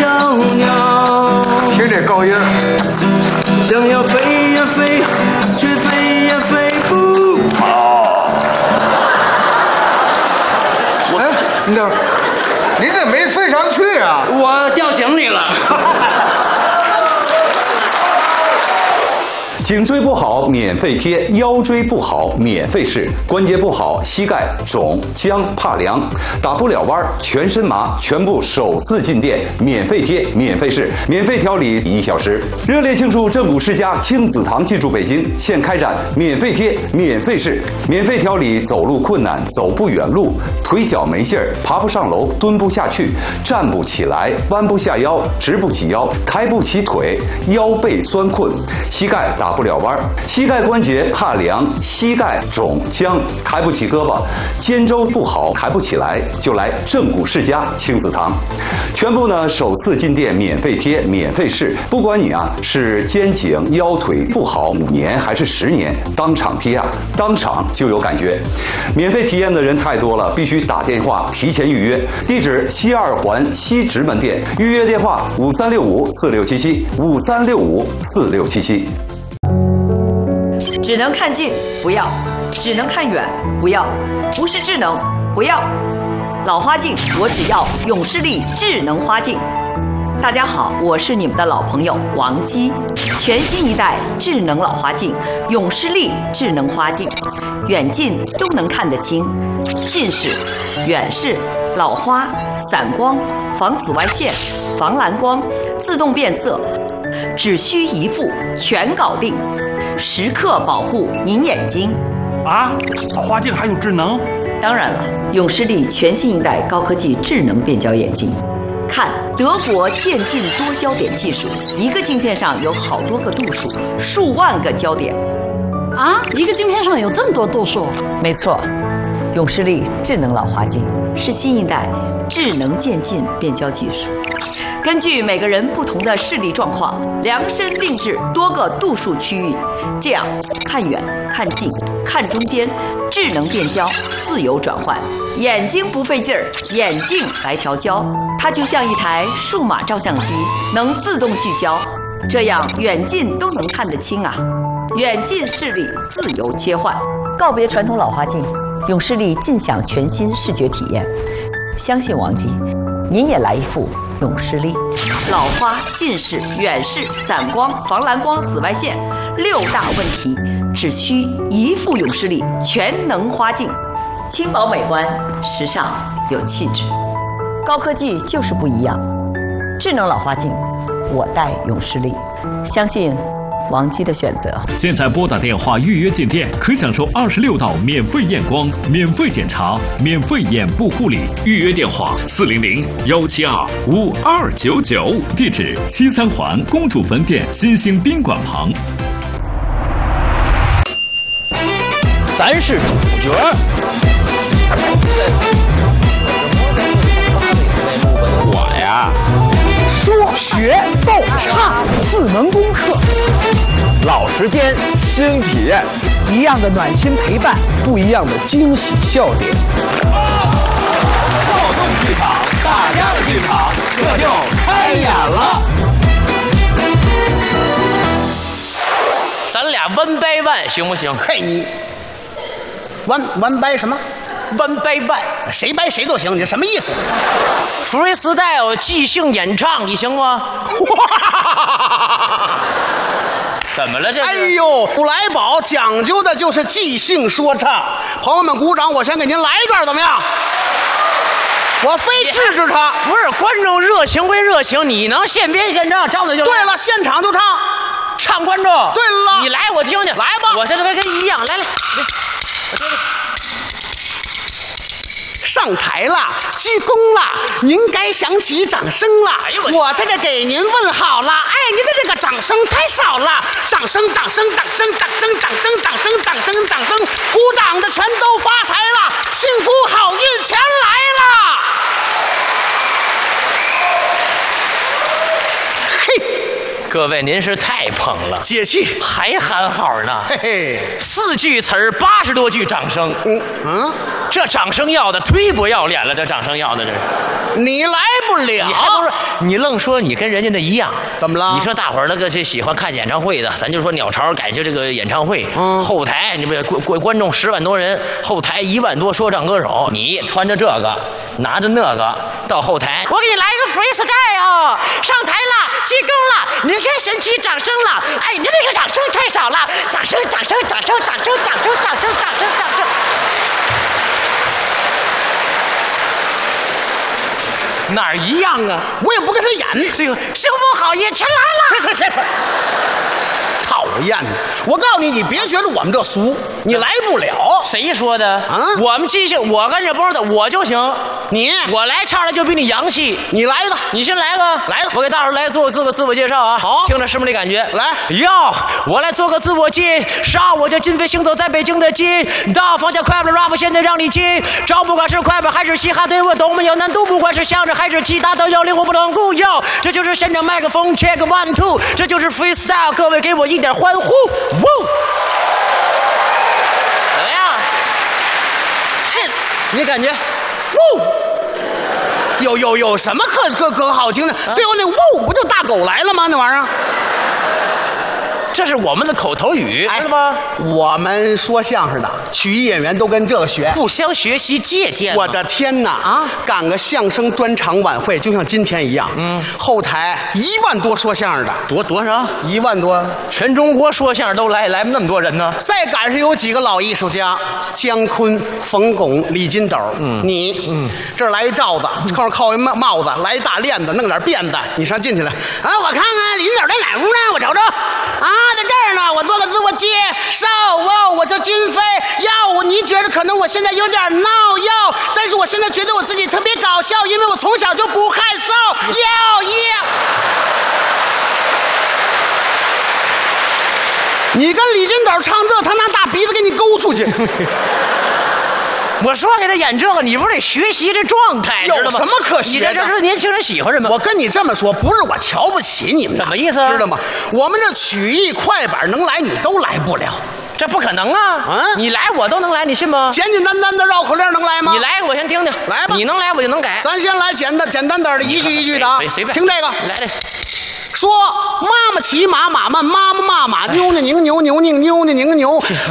小鸟。 听这高音， 想要飞呀飞，却飞呀飞不好。 您这没飞上去啊！ 我掉井里了。 颈椎不好免费贴，腰椎不好免费试，关节不好膝盖肿僵怕凉，打不了弯全身麻，全部首次进店免费贴免费试，免费调理1小时。热烈庆祝正骨世家亲子堂进驻北京，现开展免费贴免费试，免费调理走路困难、走不远路、腿脚没劲儿、爬不上楼、蹲不下去、站不起来、弯不下腰、直不起腰、抬不起腿、腰背酸困、膝盖打不了弯，膝盖关节怕凉，膝盖肿僵，抬不起胳膊，肩周不好抬不起来，就来正骨世家亲子堂。全部呢首次进店免费贴免费试，不管你是肩颈腰腿不好5年还是10年，当场贴当场就有感觉。免费体验的人太多了，必须打电话提前预约。地址西2环西直门店，预约电话5365467753654677。 只能看近不要，只能看远不要，不是智能不要。老花镜我只要永视力智能花镜。大家好，我是你们的老朋友王姬。全新一代智能老花镜永视力智能花镜，远近都能看得清，近视、远视、老花、散光、防紫外线、防蓝光、自动变色，只需一副全搞定，时刻保护您眼睛。 老花镜还有智能？ 当然了，永视力全新一代高科技智能变焦眼镜。看德国渐进多焦点技术，一个镜片上有好多个度数，数万个焦点。 一个镜片上有这么多度数？ 没错，永视力智能老花镜是新一代智能渐进变焦技术，根据每个人不同的视力状况，量身定制多个度数区域，这样看远、看近、看中间，智能变焦，自由转换，眼睛不费劲儿，眼镜来调焦，它就像一台数码照相机，能自动聚焦，这样远近都能看得清远近视力自由切换，告别传统老花镜，永视力尽享全新视觉体验。相信王姬，您也来一副永视力。老花、近视、远视、散光、防蓝光、紫外线6大问题，只需一副永视力全能花镜，轻薄美观，时尚有气质，高科技就是不一样。智能老花镜，我戴永视力，相信王姬的选择。 现在拨打电话预约进店，可享受26道免费验光、免费检查、免费眼部护理。预约电话400-172-5299，地址西3环公主坟店新兴宾馆旁。 咱是主角。我呀，说学逗唱4门功课，老时间新体验，一样的暖心陪伴，不一样的惊喜笑点。少动剧场，大家的剧场，这就开演了。 咱俩one by one行不行？ 嘿，你one掰什么 ？one by one， 谁掰谁都行，你什么意思 ？freestyle 即兴演唱，你行吗？怎么了这？ 哎呦，普莱堡讲究的就是即兴说唱。朋友们鼓掌，我先给您来一段，怎么样？我非制止他。 不是，观众热情归热情，你能现编现唱，张嘴就来。 对了，现场就唱。 唱观众。 对了， 你来我听听。 来吧， 我这跟一样，来，我听听。 上台了，鞠躬了，您该响起掌声了。我这个给您问好了。哎，您的这个掌声太少了，掌声，掌声，掌声，掌声，掌声，掌声，掌声，掌声，鼓掌的全都发财了，幸福好运全来了。嘿， 各位您是太捧了， 解气， 还喊好呢。 嘿嘿 ，4句词儿80多句掌声。这掌声要的忒不要脸了，这掌声要的这是。 你来不了， 你还不是你愣说你跟人家的一样？ 怎么了？ 你说大伙儿那个是喜欢看演唱会的，咱就说鸟巢赶上这个演唱会，后台你不观众10万多人，后台1万多说唱歌手，你穿着这个，拿着那个到后台， 我给你来一个 freestyle， 上台了，鞠躬了，您该神奇掌声了。哎，你那个掌声太少了，掌声，掌声，掌声，掌声，掌声，掌声，掌声，掌声。 哪儿一样啊？ 我也不跟他演。 这个师傅好，也全来了。 去，讨厌！我告诉你，你别觉得我们这俗，你来不了。 谁说的啊？ 我们即兴，我跟着包的我就行。我来唱的就比你洋气。 你来吧， 你先来吧， 来吧。 我给大伙儿来做个自我介绍啊。 好， 听着师傅的感觉。 来， 我来做个自我介绍，我叫金飞，行走在北京的金，大放下快乐 rap， 现在让你进。找不管是快板还是嘻哈，对我都没有难度，不管是相声还是其他都有灵活不能固有。这就是现场麦克风 check 1 2， 这就是 freestyle， 各位给我一点欢呼。哇！怎么样？是，你感觉？哇！ 有什么可好听的？最后那呜不就大狗来了吗？那玩意儿。 这是我们的口头语，知道吗？ 我们说相声的曲艺演员都跟这个学， 互相学习借鉴。 我的天哪！啊，赶个相声专场晚会，就像今天一样。后台1万多说相声的， 多少 ？1万多， 全中国说相声都来那么多人呢。 再赶上有几个老艺术家，姜昆、冯巩、李金斗。这儿来一罩子，后面靠一帽子，来一大链子，弄点辫子，你上进去了啊！我看看李金斗在哪屋呢？我瞅瞅啊。在这儿呢，我做个自我介绍哦，我叫金飞。你觉得可能我现在有点闹但是我现在觉得我自己特别搞笑，因为我从小就不害臊。你跟李金斗唱这，他拿大鼻子给你勾出去。 我说给他演这个，你不是得学习这状态， 有什么可学的？ 你这是年轻人喜欢什么？ 我跟你这么说，不是我瞧不起你们， 怎么意思？ 知道吗？我们这曲艺快板能来，你都来不了， 这不可能啊！你来我都能来，你信吗？ 简简单单的绕口令能来吗？ 你来，我先听听。 来吧， 你能来我就能改。 咱先来简单点的，一句一句的啊， 随便听这个， 来。 说妈妈骑马，马慢妈妈骂马，牛呢拧牛，牛拧牛呢拧牛。